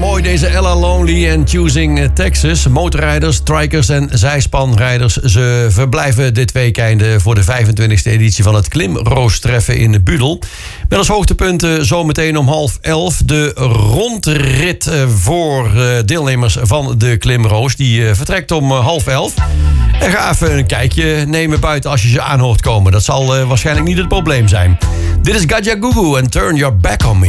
mooi deze Ella Lonely en Choosing Texas. Motorrijders, trikers en zijspanrijders. Ze verblijven dit weekend voor de 25e editie van het Klimroostreffen in Budel. Met als hoogtepunten zometeen om 10:30 de rondrit voor deelnemers van de Klimroos. Die vertrekt om 10:30. En ga even een kijkje nemen buiten als je ze aan hoort komen. Dat zal waarschijnlijk niet het probleem zijn. Dit is Gadja Gugu en Turn Your Back on Me.